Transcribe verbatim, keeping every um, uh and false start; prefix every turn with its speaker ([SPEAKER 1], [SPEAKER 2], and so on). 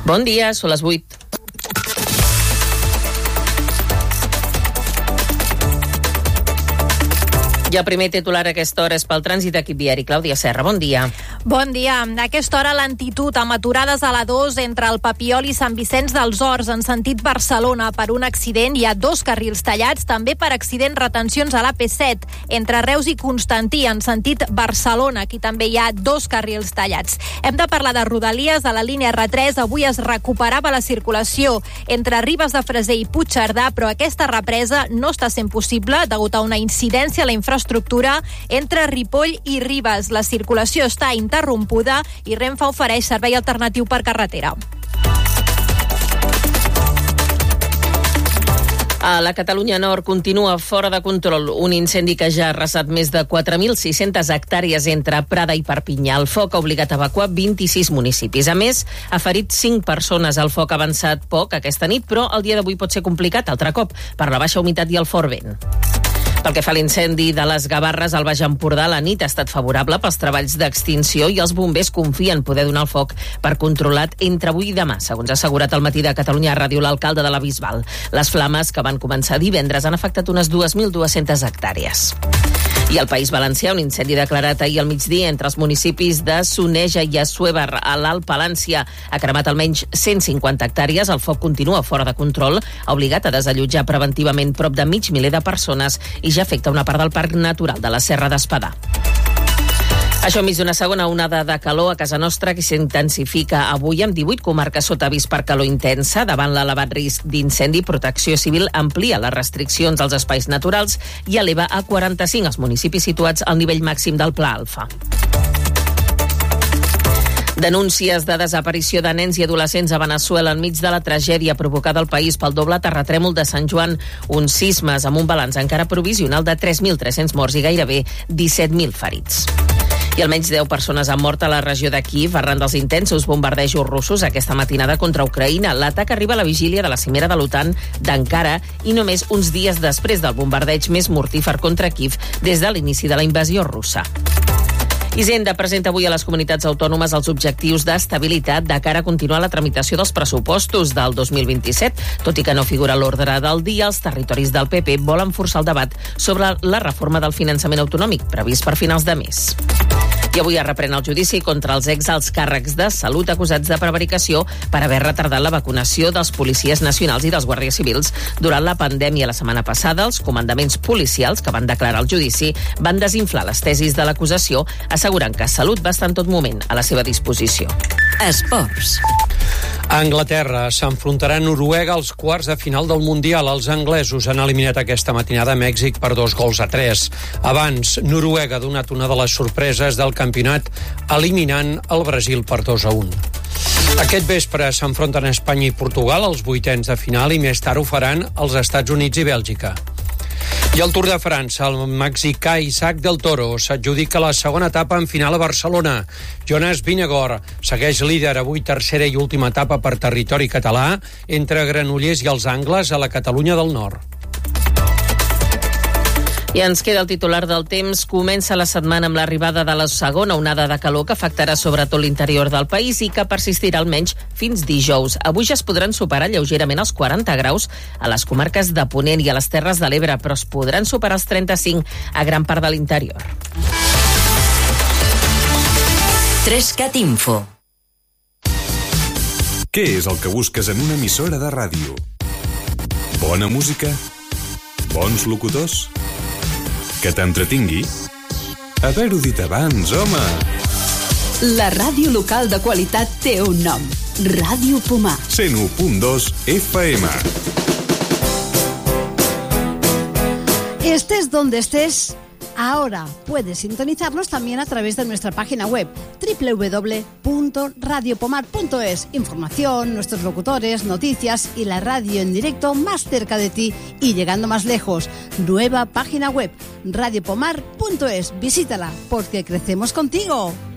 [SPEAKER 1] Bon dia, són les vuit. I el primer titular a aquesta hora és pel trànsit equip viari. Clàudia Serra, bon dia.
[SPEAKER 2] Bon dia. A aquesta hora lentitud amb aturades a la dos entre el Papiol i Sant Vicenç dels Horts en sentit Barcelona per un accident. Hi ha dos carrils tallats, també per accident retencions a l'A P set entre Reus i Constantí en sentit Barcelona. Aquí també hi ha dos carrils tallats. Hem de parlar de Rodalies. A la línia R tres avui es recuperava la circulació entre Ribes de Freser i Puigcerdà, però aquesta represa no està sent possible degut a una incidència a la infraestructura estructura entre Ripoll i Ribes. La circulació està interrompuda i Renfe ofereix servei alternatiu per carretera. A la Catalunya Nord continua fora de control un incendi que ja ha arrasat més de quatre mil sis-centes hectàrees entre Prada i Perpinyà. El foc ha obligat a evacuar vint-i-sis municipis. A més, ha ferit cinc persones. El foc ha avançat poc aquesta nit, però el dia d'avui pot ser complicat altre cop per la baixa humitat i el fort vent. Pel que fa a l'incendi de les Gavarres al Baix Empordà, la nit ha estat favorable pels treballs d'extinció i els bombers confien poder donar el foc per controlat entre avui i demà, segons ha assegurat al matí de Catalunya Ràdio l'alcalde de la Bisbal. Les flames, que van començar divendres, han afectat unes dues mil dues-centes hectàrees. I al País Valencià, un incendi declarat ahir al migdia entre els municipis de Soneja i Assuévar a l'Alt Palància ha cremat almenys cent cinquanta hectàrees. El foc continua fora de control, ha obligat a desallotjar preventivament prop de mig miler de persones i ja afecta una part del Parc Natural de la Serra d'Espadà. Això enmig d'una segona onada de calor a casa nostra que s'intensifica avui amb divuit comarques sota avís per calor intensa. Davant l'elevat risc d'incendi, Protecció Civil amplia les restriccions als espais naturals i eleva a quaranta-cinc els municipis situats al nivell màxim del Pla Alfa. Denúncies de desaparició de nens i adolescents a Veneçuela enmig de la tragèdia provocada al país pel doble terratrèmol de Sant Joan. Uns sismes amb un balanç encara provisional de tres mil tres-cents morts i gairebé disset mil ferits. I almenys deu persones han mort a la regió de Kíev arran dels intensos bombardejos russos aquesta matinada contra Ucraïna. L'atac arriba a la vigília de la cimera de l'OTAN d'Ankara i només uns dies després del bombardeig més mortífer contra Kíev des de l'inici de la invasió russa. Hisenda presenta avui a les comunitats autònomes els objectius d'estabilitat de cara a continuar la tramitació dels pressupostos del dos mil vint-i-set. Tot i que no figura a l'ordre del dia, els territoris del P P volen forçar el debat sobre la reforma del finançament autonòmic, previst per finals de mes. I avui es reprèn el judici contra els exalts càrrecs de salut acusats de prevaricació per haver retardat la vacunació dels policies nacionals i dels guàrdies civils durant la pandèmia la setmana passada. Els comandaments policials que van declarar el judici van desinflar les tesis de l'acusació, assegurant que Salut va estar en tot moment a la seva disposició.
[SPEAKER 3] Esports.
[SPEAKER 4] A Anglaterra s'enfrontarà Noruega als quarts de final del Mundial. Els anglesos han eliminat aquesta matinada Mèxic per dos gols a tres. Abans, Noruega ha donat una de les sorpreses del campionat eliminant el Brasil per dos a un. Aquest vespre s'enfronten Espanya i Portugal als vuitens de final i més tard ho faran els Estats Units i Bèlgica. I al Tour de França, el mexicà Isaac del Toro s'adjudica la segona etapa en final a Barcelona. Jonas Vingegaard segueix líder, avui tercera i última etapa per territori català entre Granollers i els Angles a la Catalunya del Nord.
[SPEAKER 1] I ens queda el titular del temps. Comença la setmana amb l'arribada de la segona onada de calor que afectarà sobretot l'interior del país i que persistirà almenys fins dijous. Avui ja es podran superar lleugerament els quaranta graus a les comarques de Ponent i a les Terres de l'Ebre, però es podran superar els trenta-cinc a gran part de l'interior.
[SPEAKER 3] Trescat Info.
[SPEAKER 5] Què és el que busques en una emissora de ràdio? Bona música? Bons locutors? Que t'entretingui? Haver-ho dit abans, home!
[SPEAKER 6] La ràdio local de qualitat té un nom. Ràdio Pomar.
[SPEAKER 5] cent u punt dos F M.
[SPEAKER 6] Estés donde estés, ahora puedes sintonizarnos también a través de nuestra página web doble u doble u doble u punto radio pomar punto es. Información, nuestros locutores, noticias y la radio en directo más cerca de ti y llegando más lejos. Nueva página web radio pomar punto es. Visítala porque crecemos contigo.